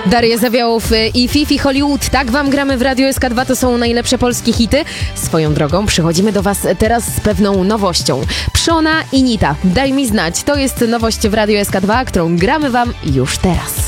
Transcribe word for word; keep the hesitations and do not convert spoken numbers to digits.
Daria Zawiałow i Fifi Hollywood. Tak wam gramy w Radiu S K dwa, to są najlepsze polskie hity. Swoją drogą przychodzimy do was teraz z pewną nowością. Przona i Nita, daj mi znać. To jest nowość w Radiu S K dwa, którą gramy wam już teraz.